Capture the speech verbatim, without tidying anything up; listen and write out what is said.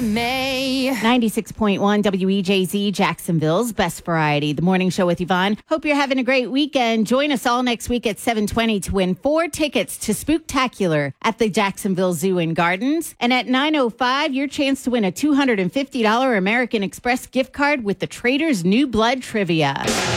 May. ninety-six point one W E J Z, Jacksonville's Best Variety. The morning show with Yvonne. Hope you're having a great weekend. Join us all next week at seven twenty to win four tickets to Spooktacular at the Jacksonville Zoo and Gardens. And at nine oh five, your chance to win a two hundred fifty dollars American Express gift card with the Trader's New Blood Trivia.